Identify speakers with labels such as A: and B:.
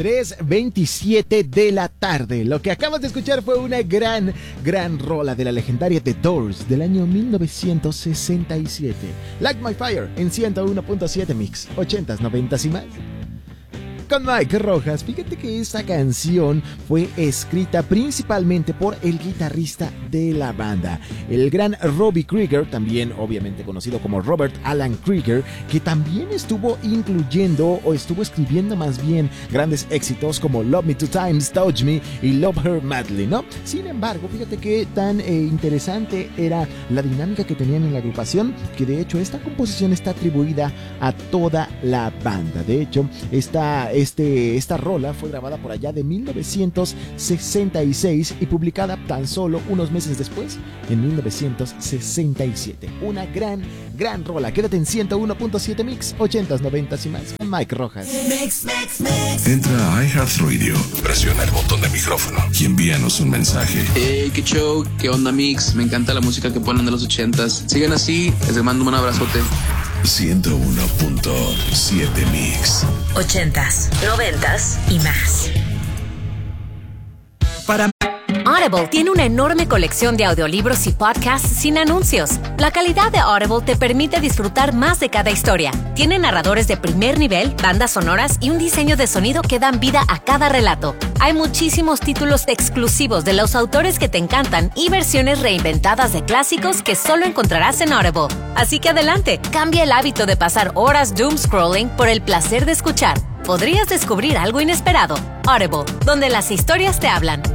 A: 3:27 de la tarde. Lo que acabas de escuchar fue una gran rola de la legendaria The Doors del año 1967. Light My Fire en 101.7 Mix, 80s, 90s y más. Con Mike Rojas. Fíjate que esta canción fue escrita principalmente por el guitarrista de la banda, el gran Robbie Krieger, también obviamente conocido como Robert Alan Krieger, que también estuvo escribiendo más bien grandes éxitos como Love Me Two Times, Touch Me y Love Her Madly, ¿no? Sin embargo, fíjate que tan interesante era la dinámica que tenían en la agrupación, que de hecho esta composición está atribuida a toda la banda. De hecho, esta rola fue grabada por allá de 1966 y publicada tan solo unos meses después, en 1967. Una gran rola. Quédate en 101.7 Mix, 80s, 90s y más, con Mike Rojas.
B: Mix. Entra a iHeartRadio, presiona el botón de micrófono y envíanos un mensaje.
C: Hey, qué show, qué onda, Mix. Me encanta la música que ponen de los 80s. Sigan así, les mando un abrazote.
B: 101.7 Mix.
D: 80s, 90s y más.
E: Audible tiene una enorme colección de audiolibros y podcasts sin anuncios. La calidad de Audible te permite disfrutar más de cada historia. Tiene narradores de primer nivel, bandas sonoras y un diseño de sonido que dan vida a cada relato. Hay muchísimos títulos exclusivos de los autores que te encantan y versiones reinventadas de clásicos que solo encontrarás en Audible. Así que adelante, cambia el hábito de pasar horas doom scrolling por el placer de escuchar. Podrías descubrir algo inesperado. Audible, donde las historias te hablan.